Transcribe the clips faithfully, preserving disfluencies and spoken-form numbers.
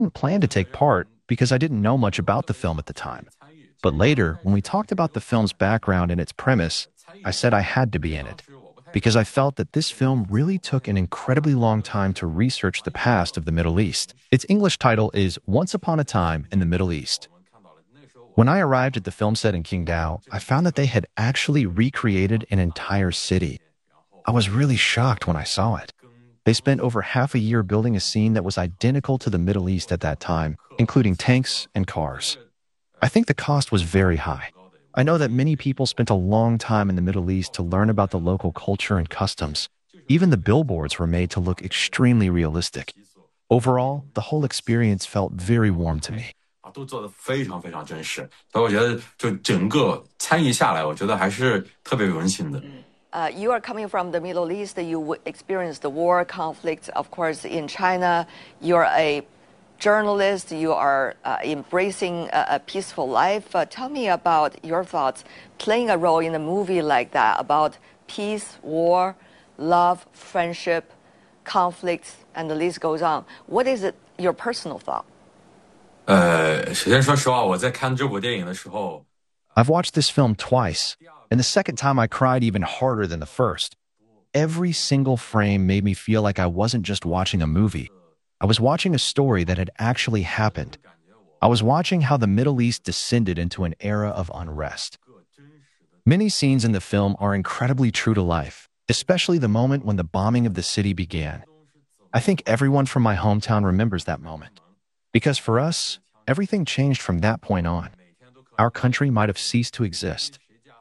didn't plan to take part because I didn't know much about the film at the time. But later, when we talked about the film's background and its premise, I said I had to be in it, because I felt that this film really took an incredibly long time to research the past of the Middle East. Its English title is Once Upon a Time in the Middle East. When I arrived at the film set in Qingdao, I found that they had actually recreated an entire city. I was really shocked when I saw it. They spent over half a year building a scene that was identical to the Middle East at that time, including tanks and cars. I think the cost was very high. I know that many people spent a long time in the Middle East to learn about the local culture and customs. Even the billboards were made to look extremely realistic. Overall, the whole experience felt very warm to me. 都做得非常非常真实，所以我觉得就整个参与下来，我觉得还是特别有温馨的。 Uh, you are coming from the Middle East. You experienced the war, conflicts, of course, in China. You're a journalist. You are uh, embracing a, a peaceful life. Uh, tell me about your thoughts playing a role in a movie like that about peace, war, love, friendship, conflicts, and the list goes on. What is it, your personal thought? 呃，首先说实话，我在看这部电影的时候 I've watched this film twice, and the second time I cried even harder than the first. Every single frame made me feel like I wasn't just watching a movie. I was watching a story that had actually happened. I was watching how the Middle East descended into an era of unrest. Many scenes in the film are incredibly true to life, especially the moment when the bombing of the city began. I think everyone from my hometown remembers that moment. Because for us, everything changed from that point on. Our country might have ceased to exist.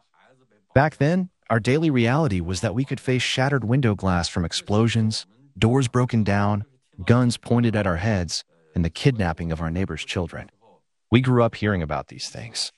Back then, our daily reality was that we could face shattered window glass from explosions, doors broken down, guns pointed at our heads, and the kidnapping of our neighbors' children. We grew up hearing about these things.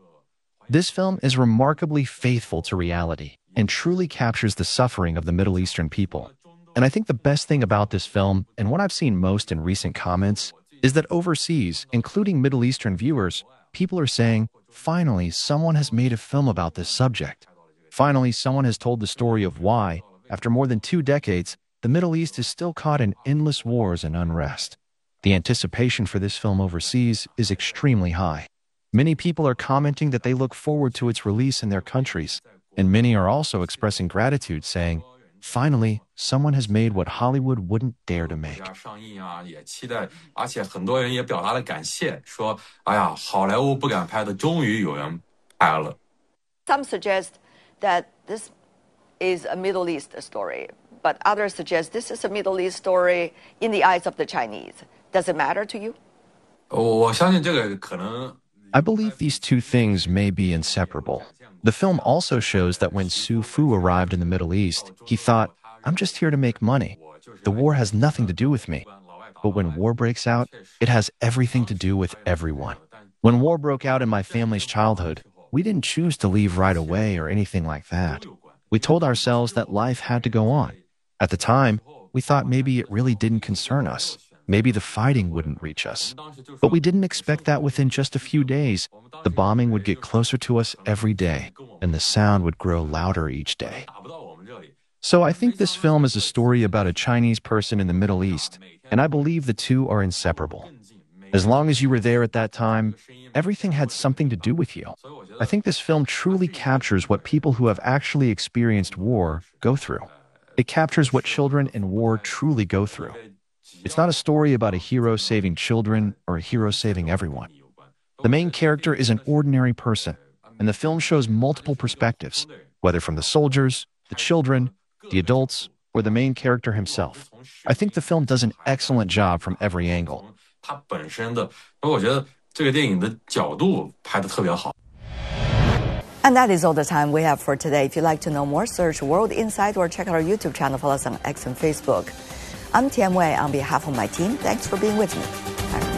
This film is remarkably faithful to reality and truly captures the suffering of the Middle Eastern people. And I think the best thing about this film, and what I've seen most in recent comments, is that overseas, including Middle Eastern viewers, people are saying, finally, someone has made a film about this subject. Finally, someone has told the story of why, after more than two decades, the Middle East is still caught in endless wars and unrest. The anticipation for this film overseas is extremely high. Many people are commenting that they look forward to its release in their countries, and many are also expressing gratitude, saying, finally, someone has made what Hollywood wouldn't dare to make. Some suggest that this is a Middle East story, but others suggest this is a Middle East story in the eyes of the Chinese. Does it matter to you? I believe these two things may be inseparable. The film also shows that when Su Fu arrived in the Middle East, he thought, I'm just here to make money. The war has nothing to do with me. But when war breaks out, it has everything to do with everyone. When war broke out in my family's childhood, we didn't choose to leave right away or anything like that. We told ourselves that life had to go on. At the time, we thought maybe it really didn't concern us. Maybe the fighting wouldn't reach us. But we didn't expect that within just a few days, the bombing would get closer to us every day, and the sound would grow louder each day. So I think this film is a story about a Chinese person in the Middle East, and I believe the two are inseparable. As long as you were there at that time, everything had something to do with you. I think this film truly captures what people who have actually experienced war go through. It captures what children in war truly go through. It's not a story about a hero saving children or a hero saving everyone. The main character is an ordinary person, and the film shows multiple perspectives, whether from the soldiers, the children, the adults, or the main character himself. I think the film does an excellent job from every angle. And that is all the time we have for today. If you'd like to know more, search World Insight or check out our YouTube channel. Follow us on X and Facebook. I'm Tian Wei on behalf of my team. Thanks for being with me.